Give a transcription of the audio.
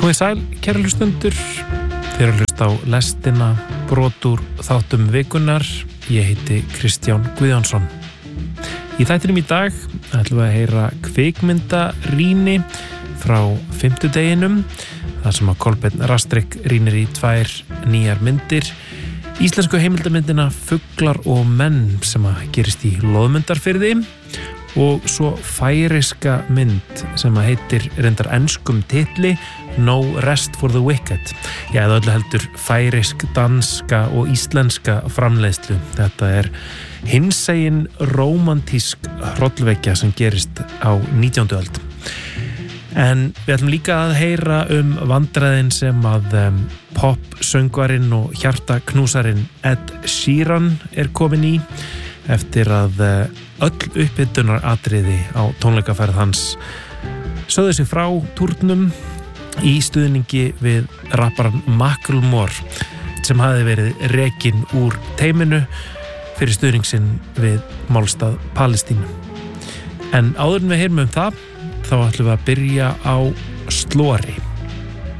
Komið sæl, kæru hlustundur. Þið eru að hlusta á lestina, brot úr þáttum vikunar. Ég heiti Kristján Guðjónsson. Í þættinum í dag ætlum við að heyra kvikmyndarýni frá fimmtudeginum, þar sem að Kolbeinn Rastrik rýnir í 2 nýjar myndir. Íslensku heimildamyndina Fuglar og menn sem að gerist í Loðmundarfirði og svo færiska mynd sem að heitir reyndar enskum titli No Rest for the Wicked. Já, eða öllu heldur færisk, danska og íslenska framleiðslu. Þetta er hinsegin rómantísk hrollvekja sem gerist á 19. öld. En við ætlum líka að heyra vandræðin sem að pop-söngvarinn og hjartaknúsarinn Ed Sheeran er komin í eftir að öll upphitunar-atriði á tónleikaferð hans sögðu sig frá túrnum í stuðningi við rapparann Macklemore sem hafði verið rekinn úr teiminu fyrir stuðningsinn við málstað Palestínu. En áður en við heyrum það, þá ætlum við að byrja á slori.